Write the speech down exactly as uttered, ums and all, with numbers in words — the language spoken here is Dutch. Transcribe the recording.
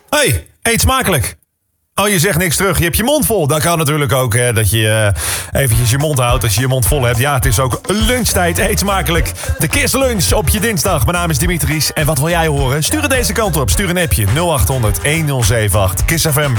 Hey, eet smakelijk. Oh, je zegt niks terug. Je hebt je mond vol. Dat kan natuurlijk ook, hè, dat je uh, eventjes je mond houdt als je je mond vol hebt. Ja, het is ook lunchtijd. Eet smakelijk. De Kiss Lunch op je dinsdag. Mijn naam is Dimitris. En wat wil jij horen? Stuur het deze kant op. Stuur een appje. nul acht honderd, een nul zeven acht. Kiss F M.